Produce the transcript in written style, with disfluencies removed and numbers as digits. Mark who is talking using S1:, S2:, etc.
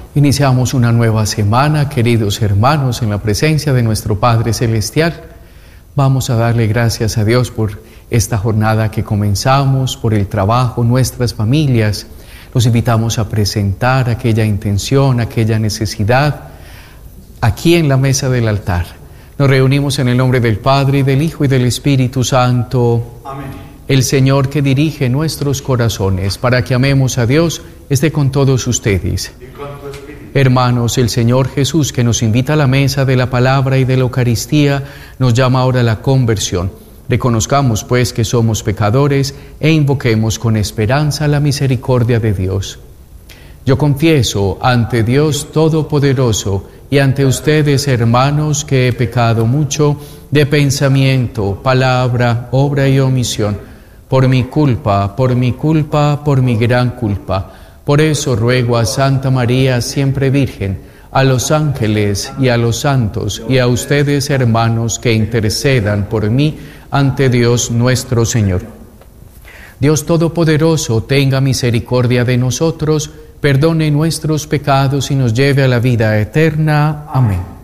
S1: Iniciamos una nueva semana, queridos hermanos, en la presencia de nuestro Padre Celestial. Vamos a darle gracias a Dios por esta jornada que comenzamos, por el trabajo, nuestras familias. Los invitamos a presentar aquella intención, aquella necesidad, aquí en la mesa del altar. Nos reunimos en el nombre del Padre, y del Hijo, y del Espíritu Santo.
S2: Amén.
S1: El Señor que dirige nuestros corazones para que amemos a Dios esté con todos ustedes.
S2: Y con tu espíritu.
S1: Hermanos, el Señor Jesús, que nos invita a la mesa de la palabra y de la Eucaristía, nos llama ahora a la conversión. Reconozcamos, pues, que somos pecadores e invoquemos con esperanza la misericordia de Dios. Yo confieso ante Dios Todopoderoso y ante ustedes, hermanos, que he pecado mucho de pensamiento, palabra, obra y omisión, por mi culpa, por mi gran culpa. Por eso ruego a Santa María, siempre Virgen, a los ángeles y a los santos, y a ustedes, hermanos, que intercedan por mí ante Dios nuestro Señor. Dios Todopoderoso, tenga misericordia de nosotros, perdone nuestros pecados y nos lleve a la vida eterna. Amén.